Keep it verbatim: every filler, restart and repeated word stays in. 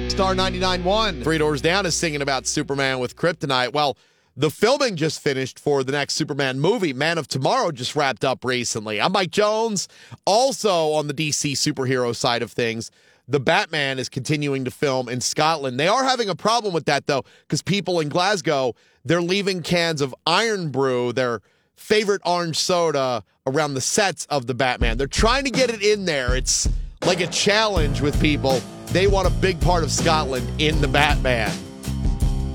Star ninety-nine point one. Three Doors Down is singing about Superman with kryptonite. Well, the filming just finished for the next Superman movie. Man of Tomorrow just wrapped up recently. I'm Mike Jones. Also on the D C superhero side of things, the Batman is continuing to film in Scotland. They are having a problem with that, though, because people in Glasgow, they're leaving cans of Iron Brew, their favorite orange soda, around the sets of the Batman. They're trying to get it in there. It's like a challenge with people. They want a big part of Scotland in the Batman.